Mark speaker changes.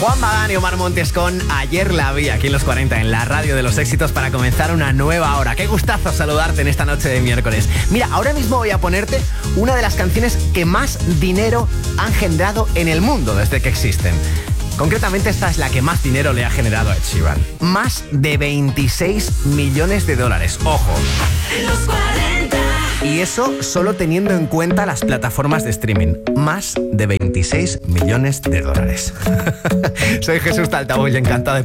Speaker 1: Juan Magán y Omar Montes con Ayer la vi aquí en Los 40, en la radio de los éxitos para comenzar una nueva hora. Qué gustazo saludarte en esta noche de miércoles. Mira, ahora mismo voy a ponerte una de las canciones que más dinero han generado en el mundo desde que existen. Concretamente esta es la que más dinero le ha generado a Ed Sheeran. Más de 26 millones de dólares. Ojo.
Speaker 2: Los 40.
Speaker 1: Y eso solo teniendo en cuenta las plataformas de streaming. Más de 26 millones de dólares. Soy Jesús Taltabull, encantado de